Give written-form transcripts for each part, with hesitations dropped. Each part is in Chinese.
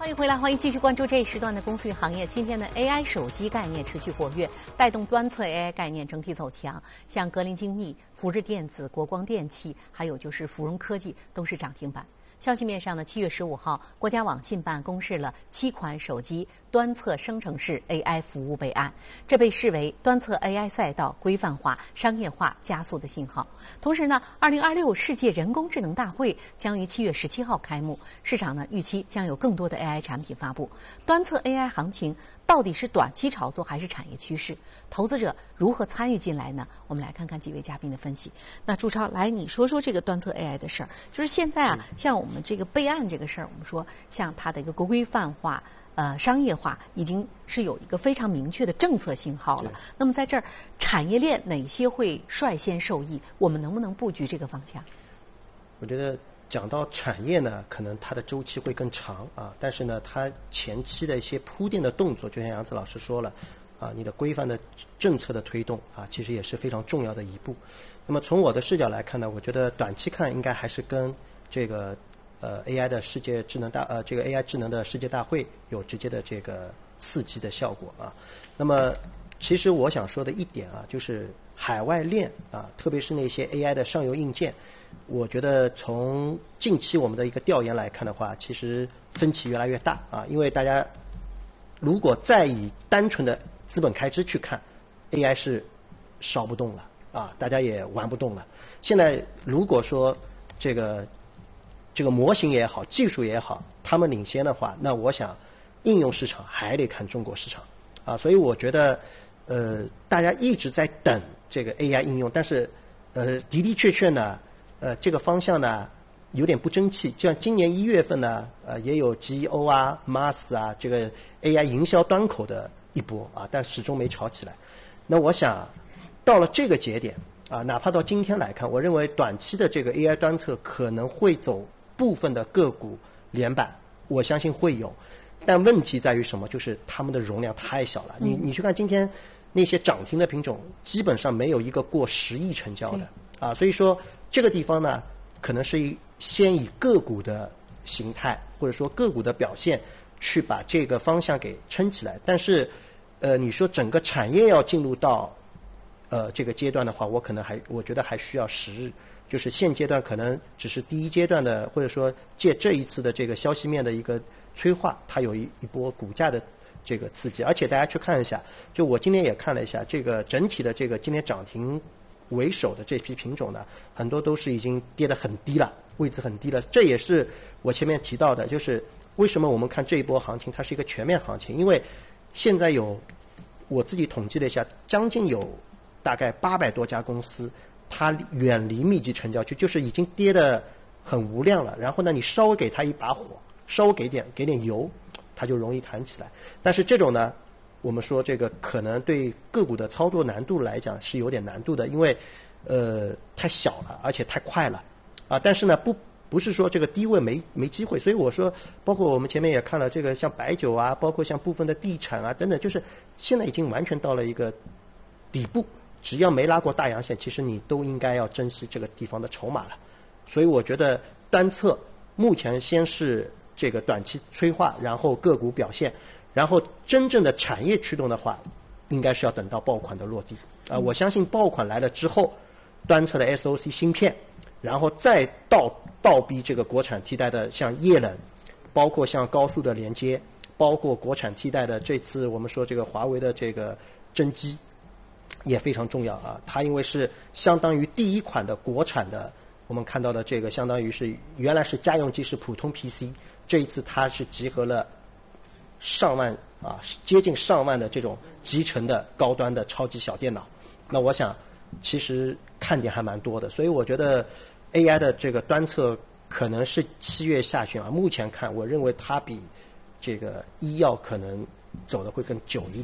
欢迎回来，欢迎继续关注这一时段的公司与行业。今天的 AI 手机概念持续活跃，带动端侧 AI 概念整体走强，像格林精密、福日电子、国光电器，还有就是芙蓉科技都是涨停板。消息面上呢，7月15号，国家网信办公示了7款手机端侧生成式 AI 服务备案，这被视为端侧 AI 赛道规范化、商业化加速的信号。同时呢，2026世界人工智能大会将于7月17号开幕，市场呢预期将有更多的 AI 产品发布。端侧 AI 行情到底是短期炒作还是产业趋势？投资者如何参与进来呢？我们来看看几位嘉宾的分析。那朱超，来你说说这个端侧 AI 的事儿。就是现在啊，像我们这个备案这个事儿，我们说像它的一个规范化、商业化，已经是有一个非常明确的政策信号了。那么在这儿，产业链哪些会率先受益？我们能不能布局这个方向？ 我觉得讲到产业呢，可能它的周期会更长啊，但是呢，它前期的一些铺垫的动作，就像杨子老师说了啊，你的规范的政策的推动啊，其实也是非常重要的一步。那么从我的视角来看呢，我觉得短期看应该还是跟这个AI 的世界智能这个 AI 智能的世界大会有直接的这个刺激的效果啊。那么其实我想说的一点啊，就是海外链啊，特别是那些 AI 的上游硬件，我觉得从近期我们的一个调研来看的话，其实分歧越来越大啊，因为大家如果再以单纯的资本开支去看 ，AI 是烧不动了啊，大家也玩不动了。现在如果说这个模型也好，技术也好，他们领先的话，那我想应用市场还得看中国市场啊。所以我觉得大家一直在等这个 AI 应用，但是的确呢，这个方向呢有点不争气。就像今年1月份呢，也有 GEO 啊、MAS 啊这个 AI 营销端口的一波啊，但始终没炒起来。那我想到了这个节点啊，哪怕到今天来看，我认为短期的这个 AI 端侧可能会走部分的个股连板，我相信会有，但问题在于什么？就是他们的容量太小了。你去看今天那些涨停的品种，基本上没有一个过10亿成交的啊。所以说这个地方呢，可能是先以个股的形态或者说个股的表现去把这个方向给撑起来。但是你说整个产业要进入到这个阶段的话，我觉得还需要时日。就是现阶段可能只是第一阶段的，或者说借这一次的这个消息面的一个催化，它有一波股价的这个刺激。而且大家去看一下，就我今天也看了一下，这个整体的这个今天涨停为首的这批品种呢，很多都是已经跌得很低了，位置很低了。这也是我前面提到的，就是为什么我们看这一波行情它是一个全面行情，因为现在我自己统计了一下，将近有大概800多家公司，它远离密集成交区，就是已经跌得很无量了。然后呢，你稍微给它一把火，稍微给点油，它就容易弹起来。但是这种呢，我们说这个可能对个股的操作难度来讲是有点难度的，因为太小了，而且太快了啊。但是呢，不是说这个低位没机会。所以我说，包括我们前面也看了这个像白酒啊，包括像部分的地产啊等等，就是现在已经完全到了一个底部。只要没拉过大阳线，其实你都应该要珍惜这个地方的筹码了。所以我觉得单侧目前先是这个短期催化，然后个股表现，然后真正的产业驱动的话，应该是要等到爆款的落地啊。我相信爆款来了之后，端侧的 SOC 芯片，然后再倒逼这个国产替代的像液冷，包括像高速的连接，包括国产替代的这次我们说这个华为的这个真机。也非常重要啊！它因为是相当于第一款的国产的，我们看到的这个相当于是原来是家用机是普通 PC， 这一次它是集合了上万啊，接近上万的这种集成的高端的超级小电脑。那我想其实看点还蛮多的，所以我觉得 AI 的这个端侧可能是7月下旬啊，目前看我认为它比这个医药可能走的会更久一点。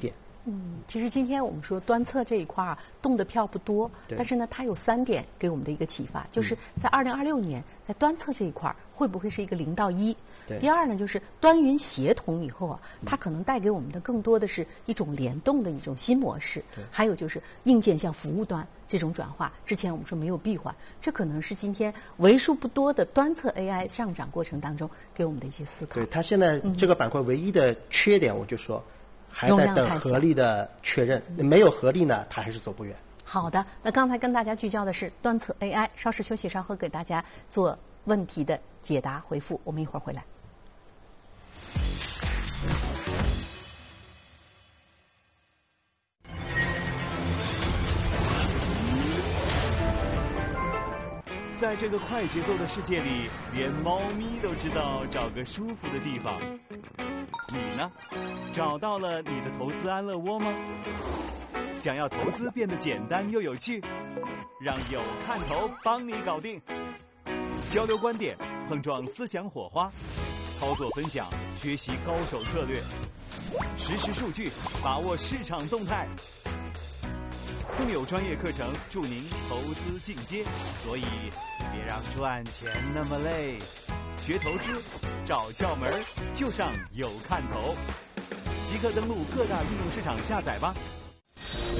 其实今天我们说端测这一块儿动的票不多，但是呢，它有3点给我们的一个启发，就是在2026年，在端测这一块儿会不会是一个0到1？第二呢，就是端云协同以后啊，它可能带给我们的更多的是一种联动的一种新模式，还有就是硬件向服务端这种转化。之前我们说没有闭环，这可能是今天为数不多的端测 AI 上涨过程当中给我们的一些思考。 对，它现在这个板块唯一的缺点，我就说。还在等合力的确认，没有合力呢，它还是走不远。 好的，那刚才跟大家聚焦的是端测 AI， 稍事休息，稍后给大家做问题的解答回复，我们一会儿回来。 在这个快节奏的世界里，连猫咪都知道找个舒服的地方。你呢？找到了你的投资安乐窝吗？想要投资变得简单又有趣，让有看头帮你搞定。交流观点，碰撞思想火花，操作分享，学习高手策略，实时数据，把握市场动态。更有专业课程助您投资进阶，所以别让赚钱那么累。学投资，找窍门就上有看头。即刻登录各大应用市场下载吧。